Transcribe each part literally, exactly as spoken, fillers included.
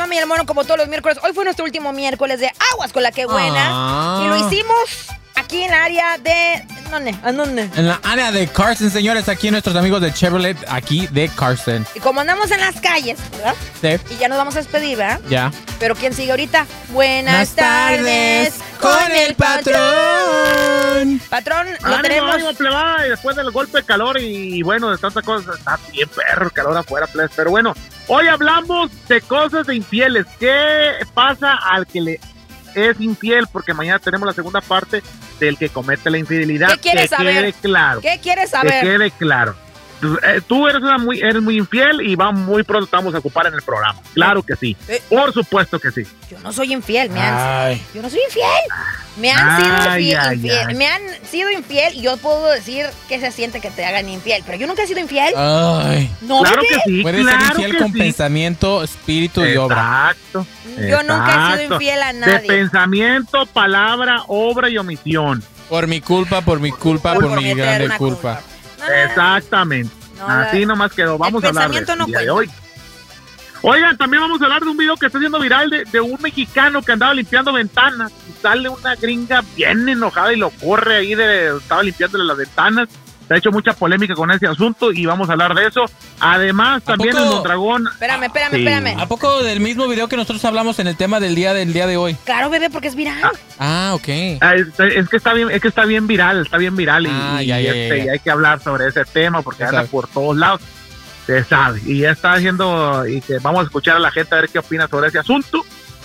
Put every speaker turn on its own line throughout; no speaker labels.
Mami y el Mono como todos los miércoles. Hoy fue nuestro último miércoles de Aguas con la que buena.
Ah.
Y lo hicimos aquí en la área de... ¿Dónde? ¿A dónde?
En la área de Carson, señores. Aquí nuestros amigos de Chevrolet, aquí de Carson.
Y como andamos en las calles, ¿verdad?
Sí.
Y ya nos vamos a despedir, ¿verdad?
Ya.
Pero ¿quién sigue ahorita? Buenas
Buenas
tardes
con el patrón.
Patrón, lo
ánimo,
tenemos.
ánimo, plebada, y después del golpe de calor y bueno, de tantas cosas, está bien perro el calor afuera, plebes. Pero bueno, hoy hablamos de cosas de infieles. ¿Qué pasa al que le es infiel? Porque mañana tenemos la segunda parte del que comete la infidelidad.
¿Qué quieres
que
saber?
quede claro.
¿Qué quieres
Que
saber?
quede claro. Tú eres una muy eres muy infiel y va muy pronto te vamos a ocupar en el programa. Claro que sí.
Eh.
Por supuesto que sí.
Yo no soy infiel, me han...
Ay.
Yo no soy infiel. Me han sido
Ay,
infiel,
ay,
infiel.
ay.
Me han sido infiel y yo puedo decir que se siente que te hagan infiel. Pero yo nunca he sido infiel.
Ay.
No,
Claro
bebé.
que sí.
Puedes
claro
ser infiel
que
con
sí.
pensamiento, espíritu y obra.
Exacto.
Yo nunca he sido
exacto.
infiel a
De
nadie.
pensamiento, palabra, obra y omisión.
Por mi culpa, por mi culpa, por, mi
eterna
grande culpa.
No, no, no.
Exactamente.
No,
Así
la-
nomás quedó. Vamos
el
a hablar de
pensamiento
eso
no
el día de
cuenta.
hoy. Oigan, también vamos a hablar de un video que está siendo viral de, de un mexicano que andaba limpiando ventanas. Y sale una gringa bien enojada y lo corre ahí de... Estaba limpiándole las ventanas. Se ha hecho mucha polémica con ese asunto y vamos a hablar de eso. Además,
¿A
también
poco?
el Mondragón...
Espérame, espérame,
Sí.
espérame.
¿A poco del mismo video que nosotros hablamos en el tema del día del día de hoy?
Claro, bebé, porque es viral.
Ah.
Ah, ok.
Ah, Es, es que está bien, es que está bien viral, está bien viral y,
Ah,
y
ya, ya,
este,
ya, ya.
y hay que hablar sobre ese tema porque
Se
anda
sabe.
por todos lados. Se sabe. Y ya está haciendo, y que vamos a escuchar a la gente a ver qué opina sobre ese asunto.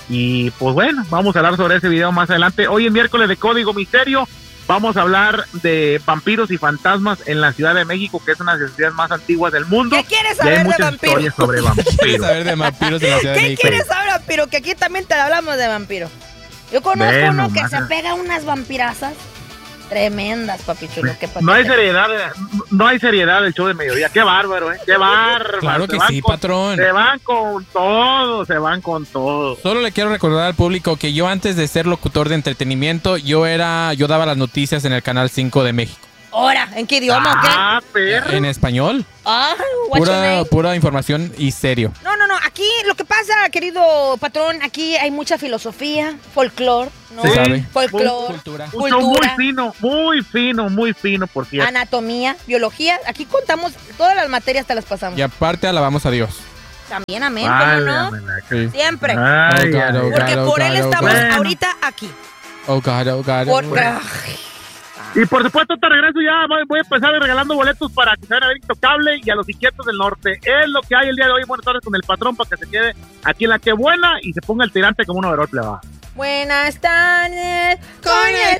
Y pues bueno, vamos a hablar sobre ese video más adelante. Hoy es miércoles de Código Misterio. Vamos a hablar de vampiros y fantasmas en la Ciudad de México, que es una de las ciudades más antiguas del mundo.
¿Qué quieres
Y hay
saber de
muchas
vampiros?
historias sobre
¿Quieres
vampiros.
saber de vampiros en la Ciudad de
¿Qué
México?
quieres saber, vampiro? Que aquí también te hablamos de vampiro. Yo conozco
Ve
uno que
nomás.
se pega unas vampirazas tremendas, papi chulo. ¿Qué
No hay
pasa?
seriedad, no hay seriedad del show de mediodía. Qué bárbaro, ¿eh? Qué bárbaro.
Claro
Se
que
van
sí,
con-
patrón.
Se van con todo, se van con todo.
Solo le quiero recordar al público que yo antes de ser locutor de entretenimiento, yo era, yo daba las noticias en el Canal cinco de México.
Ahora, ¿en qué idioma o qué?
Ah, perro.
En español.
Ah, what's your
Pura,
name?
pura información y serio.
No, no, no. Aquí lo que pasa, querido patrón, aquí hay mucha filosofía, folclore, ¿no?
Se sabe.
Folclore,
Cultura.
Un show muy
cultura,
fino, muy fino, muy fino, por cierto.
anatomía, biología. Aquí contamos todas las materias, te las pasamos.
Y aparte alabamos a Dios.
También, amén, ¿cómo no?
Válgame la
Sí.
Siempre.
Ay,
Oh,
ay,
God, oh,
ay.
Porque
God,
por
oh,
él
God, oh,
estamos
God.
Bueno.
ahorita aquí.
Oh, God, oh, God.
Por-
oh,
Ay,
Y por supuesto, te regreso ya. Voy, voy a empezar regalando boletos para que se vayan a ver Intocable y a los Inquietos del Norte. Es lo que hay el día de hoy. Buenas tardes con el patrón para que se quede aquí en la que buena y se ponga el tirante como un overol plebada.
buenas tardes con el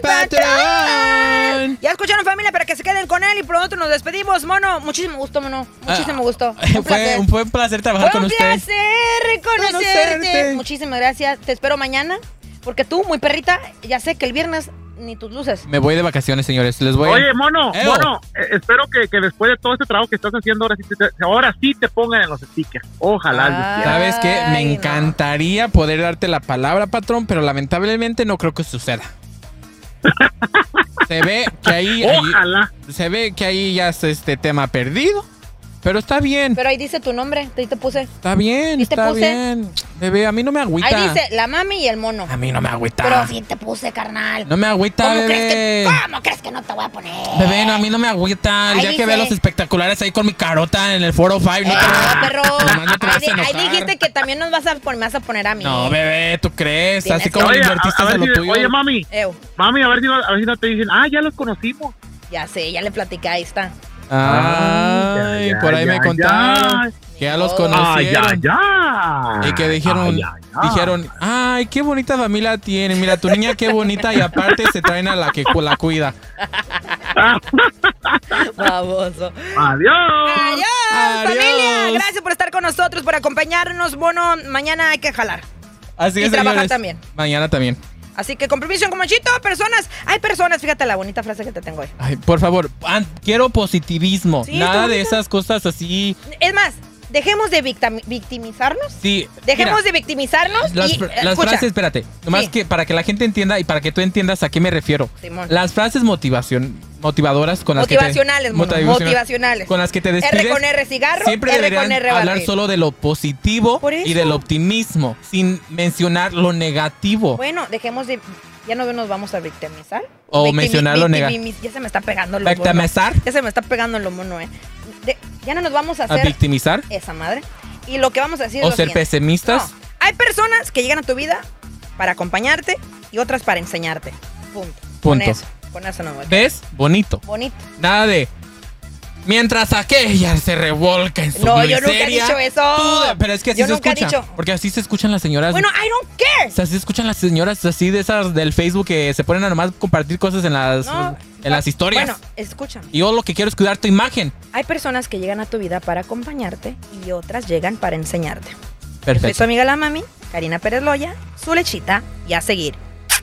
patrón. Ya escucharon, familia, para que se queden con él y pronto nos despedimos, mono. Muchísimo gusto, mono. Muchísimo gusto. Un
Fue,
placer.
un, fue un placer trabajar
Fue
con
un
usted.
placer conocerte.
Conocerte.
Muchísimas gracias. Te espero mañana. Porque tú, muy perrita, ya sé que el viernes ni tus luces.
Me voy de vacaciones, señores. Les voy a...
Oye, mono,
Eo.
mono, eh, espero que, que después de todo este trabajo que estás haciendo, ahora sí te, ahora sí te pongan en los stickers. Ojalá. Dios
Ah.
quiera.
¿Sabes qué? Me
Ay, no.
encantaría poder darte la palabra, patrón, pero lamentablemente no creo que suceda. Se ve que ahí, ahí-
Ojalá.
se ve que ahí ya es este tema perdido, pero está bien,
Pero ahí dice tu nombre. Ahí te puse.
está bien,
¿Y te
está
puse?
bien. Bebé, a mí no me agüita.
Ahí dice la mami y el mono.
A mí no me agüita.
Pero sí te puse, carnal.
No me agüita,
¿Cómo
bebé.
crees que, ¿Cómo crees que no te voy a poner?
Bebé, no, a mí no me agüita.
Ahí
Ya que
dice-
veo los espectaculares ahí con mi carota en el foro cinco. No,
Eh,
te-
no, perro.
Nomás no te vas a
Ahí, di- ahí
enojar.
dijiste que también nos vas a, pon- me vas a poner a mí.
No, bebé, ¿tú crees?
Tienes
Así
que-
como
Oye, a,
invertiste
a ver
en lo
si-
tuyo.
oye, mami,
Ew,
mami, a ver, si, no- a ver si no te dicen, ah, ya los conocimos.
ya sé, ya le platicé, ahí está.
Ay,
ya,
por ahí
ya,
me
ya.
contaron que ya los
Oh.
conocieron.
Ay, ya, ya.
Y que dijeron,
Ay, ya, ya.
dijeron, ay, qué bonita familia tiene. Mira, tu niña qué bonita y aparte se traen a la que cu- la cuida.
Baboso.
Adiós.
Adiós,
Adiós.
familia. Gracias por estar con nosotros, por acompañarnos. Bueno, mañana hay que jalar.
Así
Y
es,
trabajar
señores.
también.
Mañana también.
Así que con permiso, como chito, personas. Hay personas, fíjate la bonita frase que te tengo hoy.
Ay, por favor, an- quiero positivismo.
Sí, está
Nada de
bonita.
esas cosas así.
Es más, dejemos de victami- victimizarnos.
Sí.
Dejemos
mira,
de victimizarnos.
Las,
y,
fr-
eh,
las
escucha.
frases, espérate, nomás
Sí.
que para que la gente entienda y para que tú entiendas a qué me refiero.
Simón.
Las frases motivación, motivadoras con las
motivacionales,
que te,
mono, motivacionales.
Con las que te despides.
R con R cigarro,
siempre
R
deberían
con R
hablar
barril.
solo de lo positivo y del optimismo, sin mencionar lo negativo.
Bueno, dejemos de... Ya no nos vamos a victimizar.
O
Victimi-
mencionar lo negativo.
Ya se me está pegando lo mono.
¿Victimizar?
Ya se me está pegando lo mono, eh. De- ya no nos vamos a hacer...
¿A victimizar?
Esa madre. Y lo que vamos a decir
¿O
es lo
ser
siguiente.
pesimistas?
No. Hay personas que llegan a tu vida para acompañarte y otras para enseñarte. Punto. Con
Punto.
eso. Con eso no voy.
¿Ves? Bonito.
Bonito.
Nada de... Mientras aquella se revolca en su
No,
miseria,
yo nunca he dicho eso.
tú de- pero es que así
Yo
se
nunca he
escucha.
dicho.
Porque así se escuchan las señoras.
Bueno, I don't care.
O sea, así se escuchan las señoras así de esas del Facebook que se ponen a nomás compartir cosas en las,
No,
en las historias.
Bueno, escúchame.
Y yo lo que quiero es cuidar tu imagen.
Hay personas que llegan a tu vida para acompañarte y otras llegan para enseñarte. Soy
Perfecto.
tu amiga la mami, Karina Pérez Loya, su lechita y a seguir.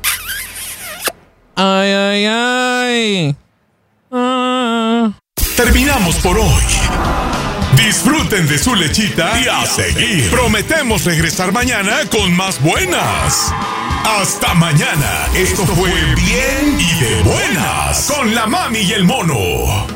Ay, ay, ay. Ah.
Terminamos por hoy. Disfruten de su lechita y a seguir. Prometemos regresar mañana con más buenas. Hasta mañana. Esto fue Bien y de Buenas con la mami y el mono.